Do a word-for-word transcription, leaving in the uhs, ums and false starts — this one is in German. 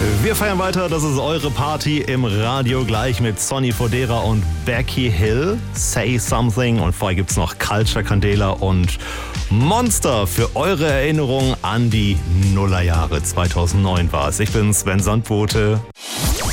Wir feiern weiter, das ist eure Party im Radio, gleich mit Sonny Fodera und Becky Hill, Say Something, und vorher gibt's noch Culture Candela und Monster für eure Erinnerung an die Nullerjahre. zweitausendneun war es. Ich bin Sven Sandbote.